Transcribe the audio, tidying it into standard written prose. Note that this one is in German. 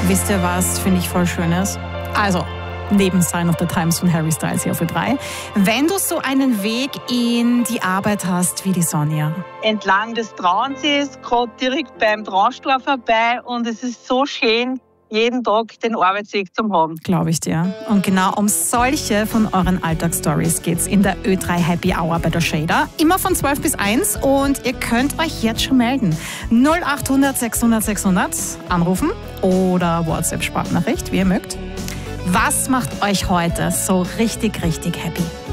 Wisst ihr was, finde ich voll Schönes? Also, neben Sign of the Times von Harry Styles hier auf Ö3. Wenn du so einen Weg in die Arbeit hast wie die Sonja. Entlang des Trauensees, gerade direkt beim Traunstein vorbei und es ist so schön, jeden Tag den Arbeitsweg zu haben. Glaube ich dir. Und genau um solche von euren Alltagsstories geht's in der Ö3 Happy Hour bei der Shader. Immer von 12 bis 1 und ihr könnt euch jetzt schon melden. 0800 600 600 anrufen oder WhatsApp-Sprachnachricht, wie ihr mögt. Was macht euch heute so richtig, richtig happy?